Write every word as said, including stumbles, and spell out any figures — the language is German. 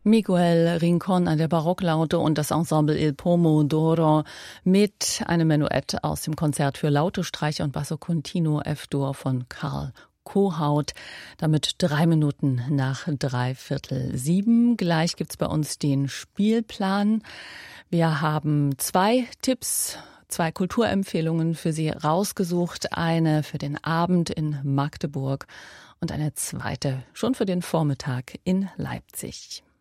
Miguel Rincón an der Barocklaute und das Ensemble Il Pomodoro mit einem Menuett aus dem Konzert für Laute, Streicher und Basso Continuo F-Dur von Karl Kohaut. Damit drei Minuten nach dreiviertel sieben. Gleich gibt's bei uns den Spielplan. Wir haben zwei Tipps, zwei Kulturempfehlungen für Sie rausgesucht. Eine für den Abend in Magdeburg und eine zweite schon für den Vormittag in Leipzig.